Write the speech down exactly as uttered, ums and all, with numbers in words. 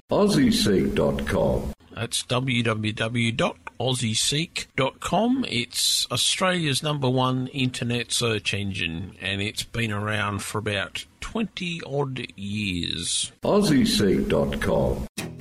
Aussie Seek dot com. That's w w w dot aussie seek dot com. It's Australia's number one internet search engine, and it's been around for about twenty odd years. Aussie Seek dot com.